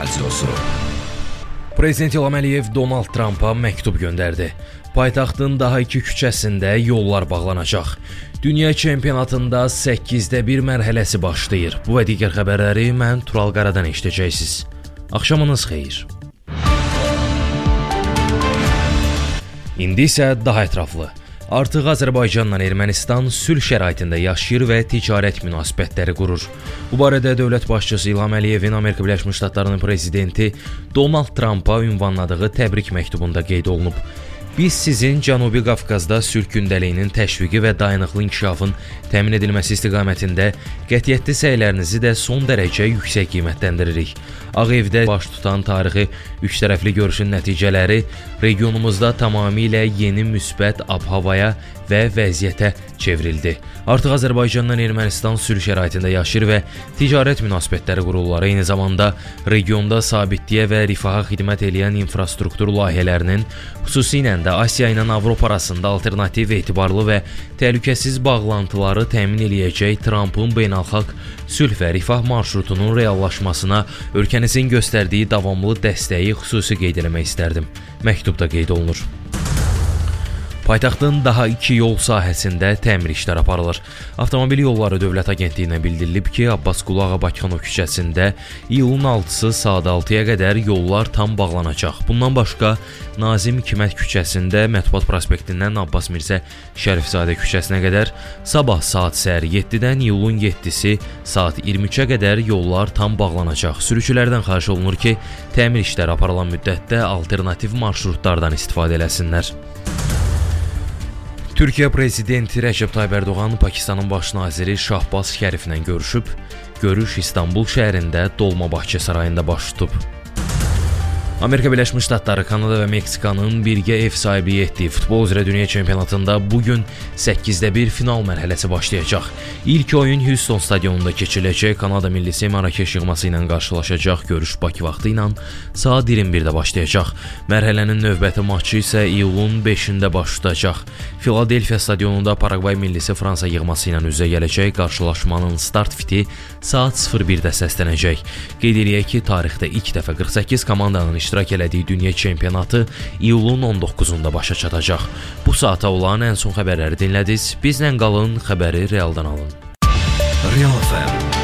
Radiosu. Prezident İlham Əliyev Donald Trumpa məktub göndərdi. Paytaxtın daha 2 küçəsində yollar bağlanacaq. Dünya çempionatında 8də 1 mərhələsi başlayır. Bu və digər xəbərləri mən Tural Qaradan eşidəcəksiniz. Axşamınız xeyir. İndi isə daha ətraflı. Artıq Azərbaycanla Ermənistan sülh şəraitində yaşayır və ticarət münasibətləri qurur. Bu barədə dövlət başçısı İlham Əliyevin Amerika Birləşmiş Ştatlarının prezidenti Donald Trumpa ünvanladığı təbrik məktubunda qeyd olunub. Biz sizin Cənubi Qafqazda sülh gündəliyinin təşviqi və dayanıqlı inkişafın təmin edilməsi istiqamətində qətiyyətli səylərinizi də son dərəcə yüksək qiymətləndiririk. Ağ Evdə baş tutan tarixi üçtərəfli görüşün nəticələri regionumuzda tamamilə yeni müsbət ab-havaya və vəziyyətə çevrildi. Artıq Azərbaycanla Ermənistan sülh şəraitində yaşayır və ticarət münasibətləri qururlar. Eyni zamanda regionda sabitliyə və rifaha xidmət edən infrastruktur layihələrinin, xüsusilə də Asiya ilə Avropa arasında alternativ, etibarlı və təhlükəsiz bağlantıları təmin eləyəcək Trumpın beynəlxalq sülh və rifah marşrutunun reallaşmasına ölkənizin göstərdiyi davamlı dəstəyi xüsusi qeyd etmək istərdim. Məktubda qeyd olunur. Paytaxtın daha 2 yol sahəsində təmir işləri aparılır. Avtomobil Yolları Dövlət Agentliyinə bildirilib ki, Abbasqulu Ağa Bakıxanov küçəsində iyulun 6-sı saat 6-ya qədər yollar tam bağlanacaq. Bundan başqa, Nazim Hikmət küçəsində Mətbuat prospektindən Abbas Mirzə Şərifzadə küçəsinə qədər, sabah saat səhər 7-dən iyulun 7-si saat 23-ə qədər yollar tam bağlanacaq. Sürücülərdən xahiş olunur ki, təmir işləri aparılan müddətdə alternativ marşrutlardan istifadə eləsinlər. Türkiyə prezidenti Rəcəb Tayyib Ərdoğan Pakistanın baş naziri Şahbaz Şəriflə görüşüb. Görüş İstanbul şəhərində Dolmabahçe sarayında baş tutub. Amerika Birləşmiş Ştatları, Kanada və Meksikanın birgə ev sahibliyi etdiyi futbol üzrə dünya çempionatında bugün 8də 1 final mərhələsi başlayacaq. İlk oyun Houston stadionunda keçiriləcək. Kanada millisi Marakeş yığması ilə qarşılaşacaq. Görüş Bakı vaxtı ilə saat 21-də başlayacaq. Mərhələnin növbəti maçı isə iyulun 5-də baş tutacaq. Filadelfiya stadionunda Paragvay millisi Fransa yığması ilə üzə gələcək. Qarşılaşmanın start fiti saat 01-də səslənəcək. Qeyd eləyək ki, tarixdə ilk dəfə 48 komandanın iştirak elədiyi dünya çempionatı iyulun 19-unda başa çatacaq. Bu saata olan ən son xəbərləri dinlədiniz. Bizlə qalın, xəbəri realdan alın. Real FM